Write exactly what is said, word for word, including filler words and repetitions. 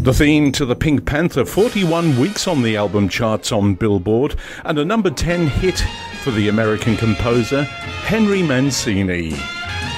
The theme to the Pink Panther, forty-one weeks on the album charts on Billboard, and a number ten hit for the American composer Henry Mancini.